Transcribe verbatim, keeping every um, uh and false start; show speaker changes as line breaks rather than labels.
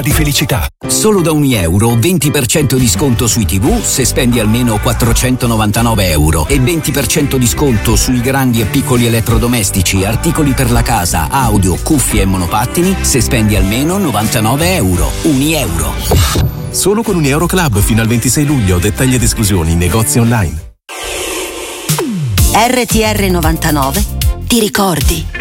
di felicità.
Solo da un euro venti per cento di sconto sui tivù se spendi almeno quattrocentonovantanove euro e venti per cento di sconto sui grandi e piccoli elettrodomestici, articoli per la casa, audio, cuffie e monopattini se spendi almeno novantanove euro. Un euro.
Solo con un Euro Club fino al ventisei luglio. Dettagli ed esclusioni in negozi online.
R T R novantanove ti ricordi.